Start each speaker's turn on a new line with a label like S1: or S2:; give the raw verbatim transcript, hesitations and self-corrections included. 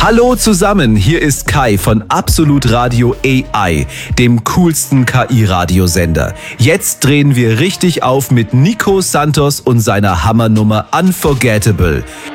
S1: Hallo zusammen, hier ist Kai von Absolut Radio A I, dem coolsten K I-Radiosender. Jetzt drehen wir richtig auf mit Nico Santos und seiner Hammernummer Unforgettable.